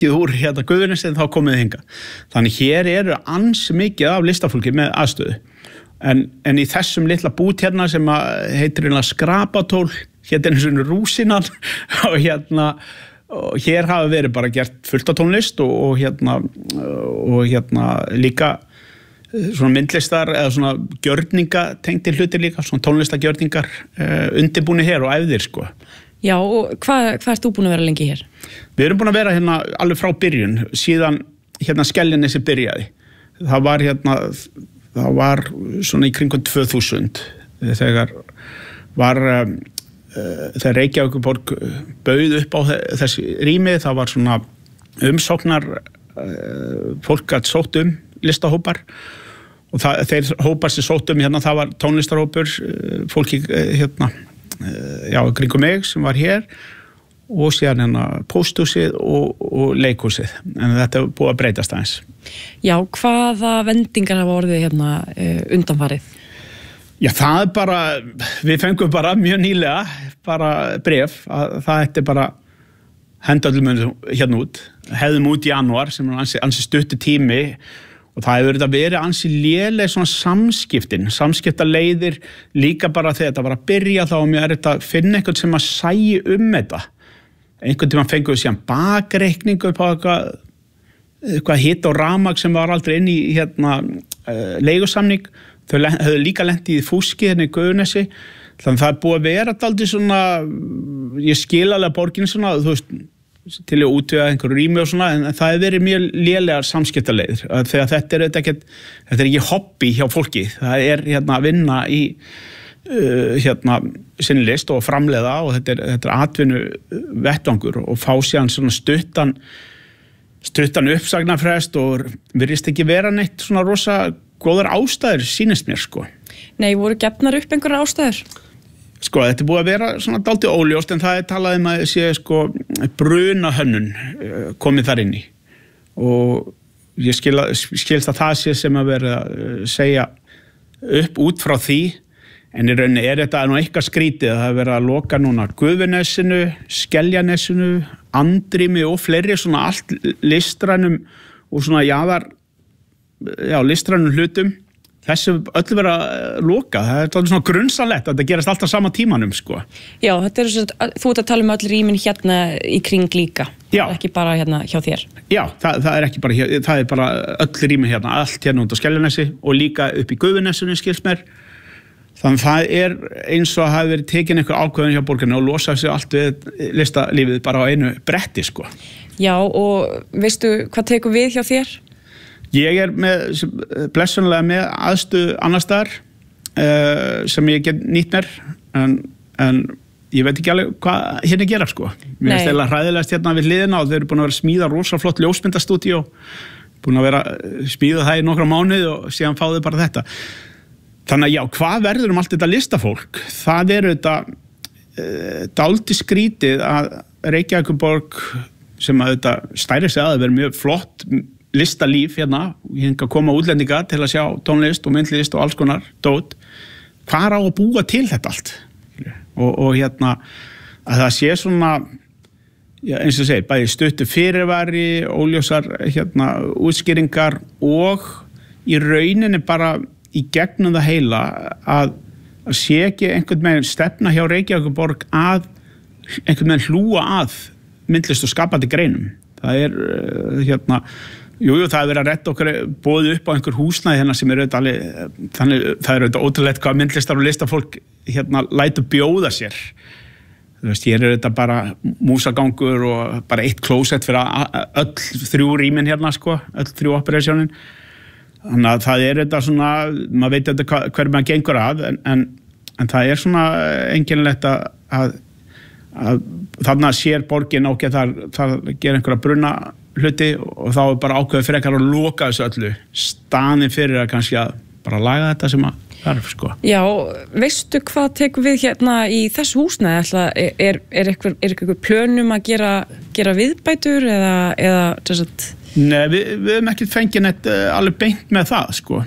úr hérna Guðunis en þá komið hinga. Þannig hér eru ansi mikið af listafólki með aðstöðu. En í þessum litla bút hérna sem heitir skrapatól, hérna eins og rúsinan og hér hafa verið bara gert fullt af tónlist og líka svona myndlistar eða svona gjörninga tengdir hlutir líka, svona tónlistagjörningar undirbúni hér og æfðir sko. Já, og hvað ert þú búin að vera lengi hér? Við erum búin að vera hérna alveg frá byrjun, síðan hérna Skeljanesi byrjaði. Það var svona í kringum 2000 þegar Reykjavíkurborg bauð upp á þessi rými, það var svona umsóknar fólk gat sótt listahópar og þeir hópar sem sótt hérna, það var tónlistarhópur, fólki hérna kringum mig sem var hér og síðan hérna pósthúsið og leikhúsið, en þetta er búið að breytast aðeins. Já, hvaða vendingar hafa orðið hérna undanfarið? Já, það er bara, við fengum bara mjög nýlega bara bréf að það ætti bara henda öllum hérna út, hefðum út í janúar sem er ansi stutti tími og það hefur verið ansi léleg svona samskiptaleiðir líka bara þegar þetta var að byrja þá mjög erfitt að finna einhvern sem að sæi þetta. Einhvern tímann fengum við síðan bakreikningu upp á eitthvað hitt og rafmagn sem var aldrei inn í hérna leigusamning. Þau höfðu líka lent í fúski hérna í Guðnesi. Þannig það er búið að vera dálítið svona, ég skil alveg borgin svona, þú veist, til að útvega einhverju rými og svona, en það hefur verið mjög lélegar samskiptaleiðir þegar þetta er ekki hobby hjá fólki, það er hérna að vinna í hérna sinni list og framleiða og þetta er atvinnu vettvangur og fá síðan svona stuttan uppsagnarfrest og virðist ekki vera neitt svona rosa góðar ástæður sýnist mér sko. Nei, voru gefnar upp einhverjar ástæður? Sko, þetta er búið að vera svona dálítið óljóst en það er talað að sé sko brunahönnun komið þar inn í og ég skilst að það sé sem að vera að segja upp út frá því en í rauninni er þetta nú eitthvað skrítið að það er verið að loka núna Gufunesinu, Skeljanesinu, Andrými og fleiri svona allt listrænum og svona listrænum hlutum. Þessu öllu verið að loka, það er svona grunnsanlegt að þetta gerast alltaf sama tímanum sko. Já, þetta þú ert að tala öll rýmin hérna í kring líka, ekki bara hérna hjá þér. Já, það er ekki bara hér, það er bara öll rýmin hérna, allt hérna út á Skeljanesi og líka upp í Gufunesinu skilst mér. Þannig það er eins og að hafi verið tekin eitthvað ákveðin hjá borginni og losa sig allt við listalífið bara á einu bretti sko. Já, og veistu hvað tekur við hjá þér? Ég er blessunlega með aðstöðu annars staðar sem ég get nýtt mér en ég veit ekki alveg hvað hérna gera sko. Mér finnst eiginlega hræðilegast hérna við hliðina og þeir eru búin að vera að smíða rosa flott ljósmyndastúdíó, búin að vera smíða það í nokkra mánuði og síðan fá þau bara þetta. Þannig að hvað verður allt þetta listafólk? Það þetta dálítið skrítið að Reykjavíkurborg sem að þetta stæri sig að vera mjög flott listalíf hérna, hinga að koma útlendinga til að sjá tónlist og myndlist og alls konar dót, hvar á að búa til þetta allt og hérna að það sé svona eins og segir, bæði stuttu fyrirvari óljósar hérna útskýringar og í rauninni bara í gegnum það heila að sé ekki einhvern veginn stefna hjá Reykjavíkurborg að einhvern veginn hlúa að myndlist og skapandi greinum. Það er hérna Jú, það er verið að redda okkur boðið upp á einhver húsnæði hérna sem er auðvitað alveg, þannig það er auðvitað ótrúlegt hvað myndlistar og listafólk hérna lætur bjóða sér. Þú veist, hér er þetta bara músagangur og bara eitt klósett fyrir öll 3 rýmin hérna sko, öll 3 operasjónin. Þannig að það er þetta svona, maður veit þetta hver maður gengur að, en það er svona einkennilegt að þarna sér borgin og það gera einhverja bruna hluti og þá er bara ákveðið frekar að loka þessu öllu staðinn fyrir að kannski að bara laga þetta sem að þarf sko. Já, veistu hvað tekur við hérna í þessu húsnæði? Er eitthvað plönum að gera viðbætur eða þess? Nei, við höfum ekki fengið neitt alveg beint með það sko.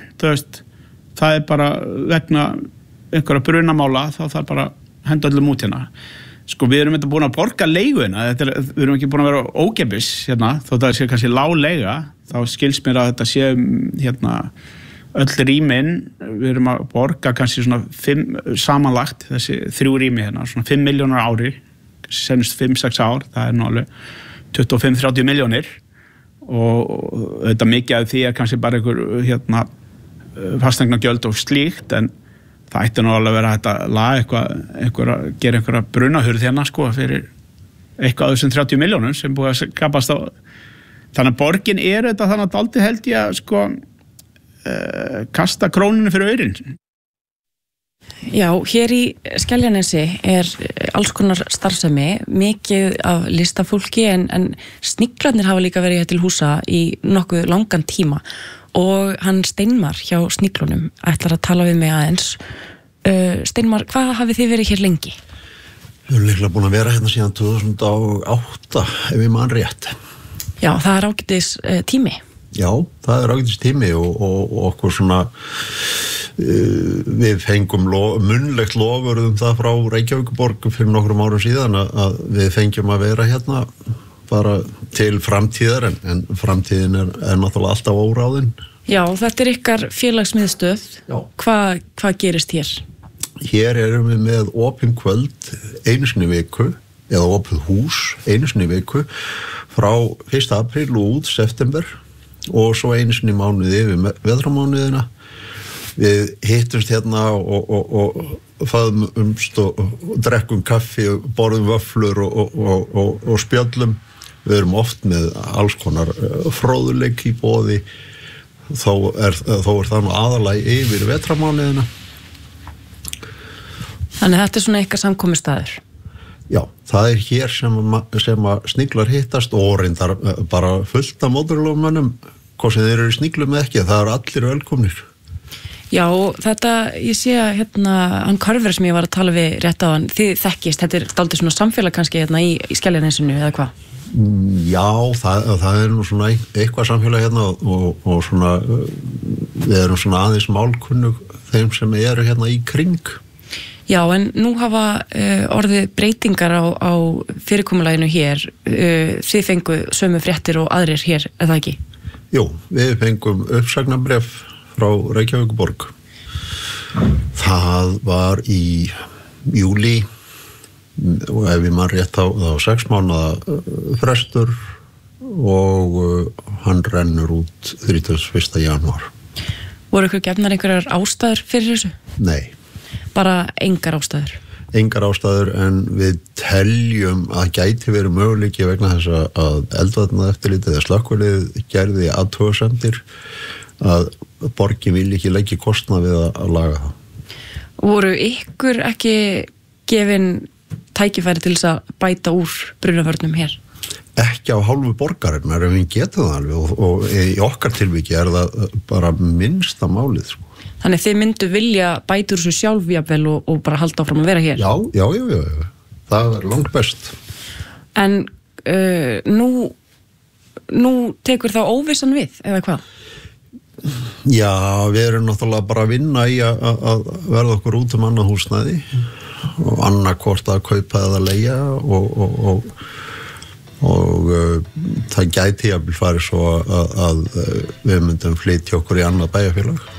Það er bara vegna einhverja brunamála þá þarf bara henda öllum út hérna. Sko við erum þetta búin að borga leiguna, við erum ekki búin að vera ókeypis hérna, þótt að það sé kannski lág leiga, þá skils mér að þetta sé hérna öll rýmin, við erum að borga kannski svona 5 samanlagt, þessi 3 rými hérna, svona 5 milljónir á ári, senust 5-6 ár, það er nú alveg 25-30 milljónir og þetta mikið af því kannski bara einhver hérna fasteignagjöld og slíkt, en það ætti nú alveg að vera hægt að laga gera einhverja brunahurð hérna sko fyrir eitthvað af þessum 30 milljónum sem búið að skapast á. Þannig að borgin þetta þannig að dálítið held ég að sko kasta króninu fyrir aurinn. Já, hér í Skeljanesi alls konar starfsemi, mikið af listafólki en sniglarnir hafa líka verið hér til húsa í nokkuð langan tíma og hann Steinmar hjá sniglunum ætlar að tala við mig aðeins. Steinmar, hvað hafið þið verið hér lengi? Við erum líklega búin að vera hérna síðan 2008 ef ég man rétt. Já, það er ágætis tími. Já, það er ágætis tími og okkur svona við fengum munnlegt lofurðum það frá Reykjavíkurborg fyrir nokkrum árum síðan að við fengjum að vera hérna bara til framtíðar en framtíðin er náttúrulega alltaf óráðin. Já, þetta ykkar félagsmiðstöð. Hvað gerist hér? Hér erum við með opin kvöld einu sinni í viku eða opið hús einu sinni í viku frá 1. apríl og út september og svo einu sinni í mánuði yfir veðramánuðina. Við hittumst hérna og faðumst og drekkum kaffi og borðum vöfflur og spjöllum. Við erum oft með alls konar fróðuleik í boði, þó er það nú aðallega yfir vetramánuðina. Þannig þetta er svona eitthvað samkomustaður? Já, það er hér sem að sniglar hittast og reyndar bara fullt af mótorlófmönnum, hvort sem þeir eru í sniglum eða ekki, það eru allir velkomnir. Já, þetta, ég sé að hérna, hann Karver sem ég var að tala við rétt á hann, þið þekkist, þetta er dálítið svona samfélag kannski hérna í Skeljanesinu eða hvað? Já, það er nú svona eitthvað samfélag hérna og svona, við erum svona aðeins málkunnug þeim sem eru hérna í kring. Já, en nú hafa orðið breytingar á fyrirkomulaginu hér, þið fengu sömu fréttir og aðrir hér, eða ekki? Jú, við fengum uppsagnarbréf frá Reykjavíkurborg. Það var í júlí og ef ég man rétt á 6 mánaða frestur og hann rennur út 31. janúar. Voru ykkur gefnar einhverjar ástæður fyrir þessu? Nei. Bara engar ástæður? Engar ástæður, en við teljum að gæti verið möguleiki vegna þess að eldvarnaeftirlitið eða slökkvilið gerði athugasemdir að borgin vilji ekki leggja kostnað við að laga það. Voru ykkur ekki gefin tækifæri til þess að bæta úr brunavörnum hér? Ekki á hálfu borgarinnar, en við getum það alveg og í okkar tilviki er það bara minnsta málið sko. Þannig þið myndu vilja bæta úr þessu sjálf jafnvel og bara halda áfram að vera hér? Já, það er langt best. En nú tekur þá óvissan við, eða hvað? Já, við erum náttúrulega bara að vinna í að verða okkur út annað húsnæði og annað hvort að kaupa eða leigja og það gæti að farið svo að við myndum flytja okkur í annað bæjarfélag.